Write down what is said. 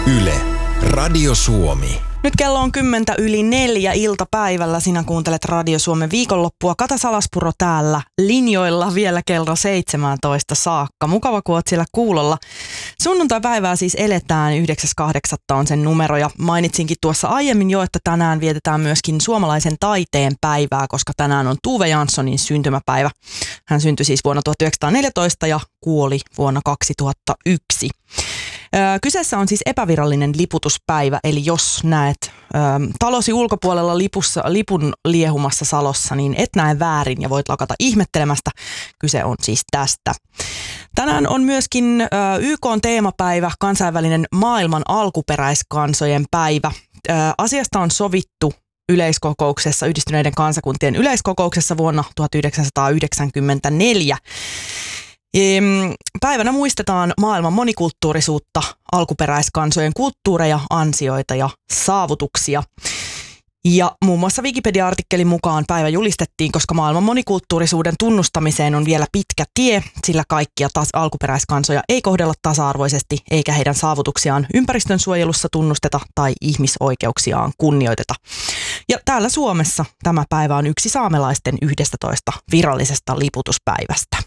Yle, Radio Suomi. Nyt kello on 4:10 iltapäivällä. Sinä kuuntelet Radio Suomen viikonloppua. Kata Salaspuro täällä linjoilla vielä kello 17 saakka. Mukava, kun oot siellä kuulolla. Sunnuntai-päivää siis eletään, 9.8. on sen numero. Ja mainitsinkin tuossa aiemmin jo, että tänään vietetään myöskin suomalaisen taiteen päivää, koska tänään on Tove Janssonin syntymäpäivä. Hän syntyi siis vuonna 1914 ja kuoli vuonna 2001. Kyseessä on siis epävirallinen liputuspäivä, eli jos näet talosi ulkopuolella lipun liehumassa salossa, niin et näe väärin ja voit lakata ihmettelemästä. Kyse on siis tästä. Tänään on myöskin YK:n teemapäivä, kansainvälinen maailman alkuperäiskansojen päivä. Asiasta on sovittu yleiskokouksessa, Yhdistyneiden kansakuntien yleiskokouksessa vuonna 1994. Päivänä muistetaan maailman monikulttuurisuutta, alkuperäiskansojen kulttuureja, ansioita ja saavutuksia. Ja muun muassa Wikipedia-artikkelin mukaan päivä julistettiin, koska maailman monikulttuurisuuden tunnustamiseen on vielä pitkä tie, sillä kaikkia alkuperäiskansoja ei kohdella tasa-arvoisesti eikä heidän saavutuksiaan ympäristönsuojelussa tunnusteta tai ihmisoikeuksiaan kunnioiteta. Ja täällä Suomessa tämä päivä on yksi saamelaisten 11 virallisesta liputuspäivästä.